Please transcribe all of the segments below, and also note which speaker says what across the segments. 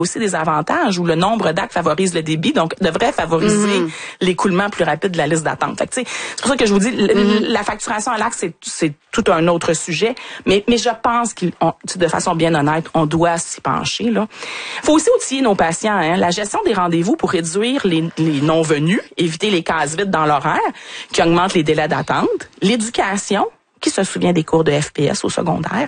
Speaker 1: aussi des avantages où le nombre d'actes favorise le débit, donc devrait favoriser l'écoulement plus rapide de la liste d'attente. Fait que, c'est pour ça que je vous dis, la facturation à l'acte, c'est tout un autre sujet, mais je pense de façon bien honnête, on doit s'y pencher. Là, faut aussi outiller nos patients. Hein, la gestion des rendez-vous pour réduire les non-venus, éviter les cases vides dans l'horaire, qui augmentent les délais d'attente, l'éducation, qui se souvient des cours de FPS au secondaire.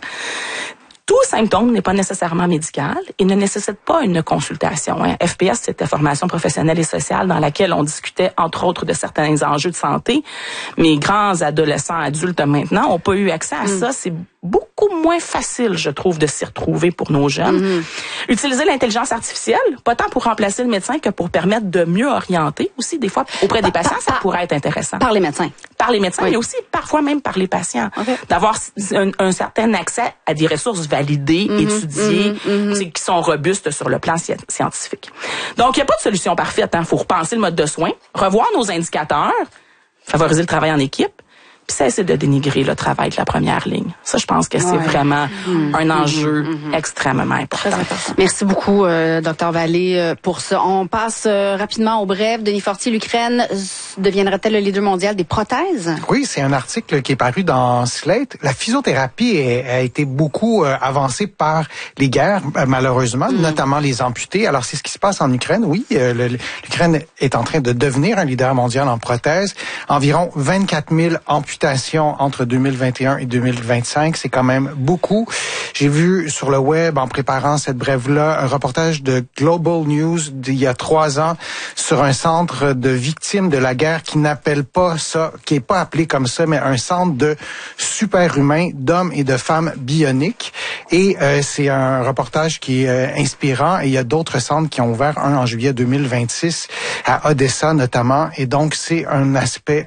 Speaker 1: Tout symptôme n'est pas nécessairement médical et ne nécessite pas une consultation. Hein. FPS, c'était formation professionnelle et sociale dans laquelle on discutait, entre autres, de certains enjeux de santé. Mais grands adolescents, adultes maintenant, n'ont pas eu accès à ça. C'est beaucoup moins facile, je trouve, de s'y retrouver pour nos jeunes. Utiliser l'intelligence artificielle, pas tant pour remplacer le médecin que pour permettre de mieux orienter aussi, des fois, auprès des patients, ça pourrait être intéressant.
Speaker 2: Par les médecins.
Speaker 1: Par les médecins, mais aussi parfois même par les patients. D'avoir un certain accès à des ressources validées, étudiées, qui sont robustes sur le plan scientifique. Donc, il n'y a pas de solution parfaite. Il faut repenser le mode de soins, revoir nos indicateurs, favoriser le travail en équipe, puis cesser de dénigrer le travail de la première ligne. Ça, je pense que c'est vraiment un enjeu extrêmement important.
Speaker 2: Merci beaucoup, Dr. Vallée, pour ça. On passe rapidement au bref. Denis Fortier, l'Ukraine deviendra-t-elle le leader mondial des prothèses?
Speaker 3: Oui, c'est un article qui est paru dans Slate. La physiothérapie a été beaucoup avancée par les guerres, malheureusement, notamment les amputés. Alors, c'est ce qui se passe en Ukraine. Oui, l'Ukraine est en train de devenir un leader mondial en prothèses. Environ 24 000 amputés entre 2021 et 2025, c'est quand même beaucoup. J'ai vu sur le web, en préparant cette brève-là, un reportage de Global News d'il y a 3 ans sur un centre de victimes de la guerre qui n'appelle pas ça, qui est pas appelé comme ça, mais un centre de super-humains, d'hommes et de femmes bioniques. Et c'est un reportage qui est inspirant. Et il y a d'autres centres qui ont ouvert, un en juillet 2026 à Odessa notamment. Et donc, c'est un aspect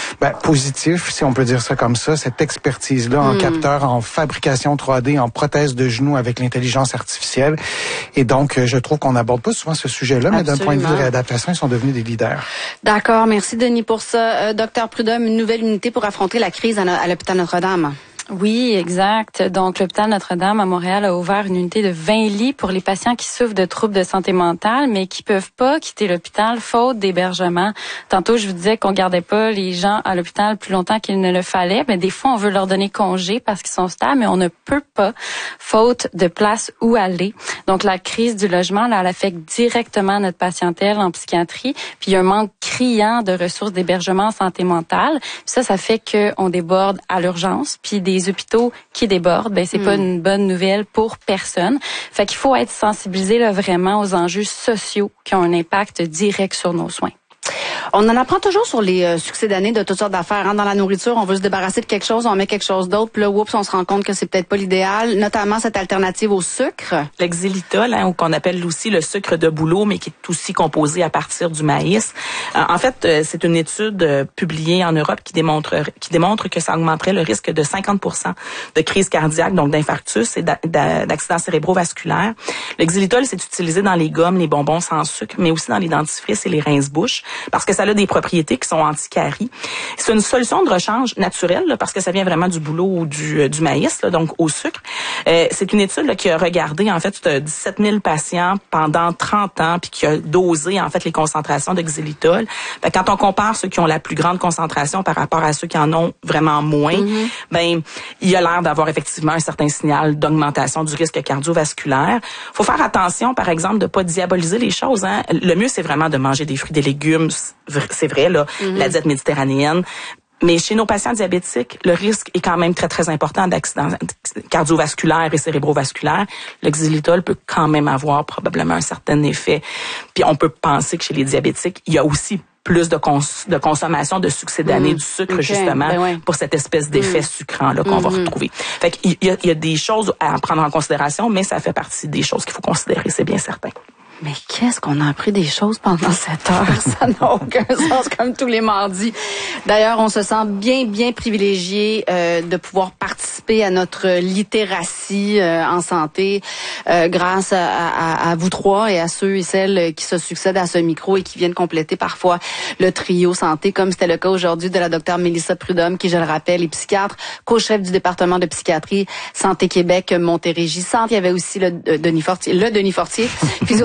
Speaker 3: positif, si on peut dire ça comme ça, cette expertise-là en capteur, en fabrication 3D, en prothèse de genoux avec l'intelligence artificielle. Et donc, je trouve qu'on n'aborde pas souvent ce sujet-là, mais d'un point de vue de réadaptation, ils sont devenus des leaders.
Speaker 2: D'accord, merci Denis pour ça. Docteur Prudhomme, une nouvelle unité pour affronter la crise à l'hôpital Notre-Dame.
Speaker 4: Oui, exact. Donc, l'hôpital Notre-Dame à Montréal a ouvert une unité de 20 lits pour les patients qui souffrent de troubles de santé mentale, mais qui peuvent pas quitter l'hôpital faute d'hébergement. Tantôt, je vous disais qu'on gardait pas les gens à l'hôpital plus longtemps qu'il ne le fallait, mais des fois, on veut leur donner congé parce qu'ils sont stables, mais on ne peut pas, faute de place où aller. Donc, la crise du logement, là, elle affecte directement notre patientèle en psychiatrie, puis il y a un manque criant de ressources d'hébergement en santé mentale. Puis ça fait qu'on déborde à l'urgence, puis des hôpitaux qui débordent, c'est pas une bonne nouvelle pour personne. Fait qu'il faut être sensibilisé là, vraiment aux enjeux sociaux qui ont un impact direct sur nos soins.
Speaker 2: On en apprend toujours sur les succès d'année de toutes sortes d'affaires. Dans la nourriture, on veut se débarrasser de quelque chose, on met quelque chose d'autre, puis là, oups, on se rend compte que c'est peut-être pas l'idéal, notamment cette alternative au sucre.
Speaker 1: L'exilitol, ou qu'on appelle aussi le sucre de bouleau, mais qui est aussi composé à partir du maïs. En fait, c'est une étude publiée en Europe qui démontre que ça augmenterait le risque de 50% de crise cardiaque, donc d'infarctus et d'accidents cérébrovasculaires. L'exilitol, c'est utilisé dans les gommes, les bonbons sans sucre, mais aussi dans les dentifrices et les rince-bouches, parce que ça a des propriétés qui sont anti-caries. C'est une solution de rechange naturelle, là, parce que ça vient vraiment du bouleau ou du maïs, là, donc au sucre. C'est une étude là, qui a regardé en fait 17 000 patients pendant 30 ans, puis qui a dosé en fait les concentrations de xylitol. Quand on compare ceux qui ont la plus grande concentration par rapport à ceux qui en ont vraiment moins, il y a l'air d'avoir effectivement un certain signal d'augmentation du risque cardiovasculaire. Faut faire attention, par exemple, de pas diaboliser les choses. Hein. Le mieux, c'est vraiment de manger des fruits, des légumes. C'est vrai, là, la diète méditerranéenne. Mais chez nos patients diabétiques, le risque est quand même très, très important d'accidents cardiovasculaires et cérébrovasculaires. Le xylitol peut quand même avoir probablement un certain effet. Puis on peut penser que chez les diabétiques, il y a aussi plus de consommation de succédanés du sucre, justement, pour cette espèce d'effet sucrant là qu'on va retrouver. Fait qu'il y a des choses à prendre en considération, mais ça fait partie des choses qu'il faut considérer, c'est bien certain.
Speaker 2: Mais qu'est-ce qu'on a appris des choses pendant cette heure? Ça n'a aucun sens, comme tous les mardis. D'ailleurs, on se sent bien privilégié de pouvoir participer à notre littératie en santé grâce à vous trois et à ceux et celles qui se succèdent à ce micro et qui viennent compléter parfois le trio santé, comme c'était le cas aujourd'hui de la docteure Mélissa Prudhomme, qui, je le rappelle, est psychiatre, co-chef du département de psychiatrie Santé Québec Montérégie Centre. Il y avait aussi le Denis Fortier,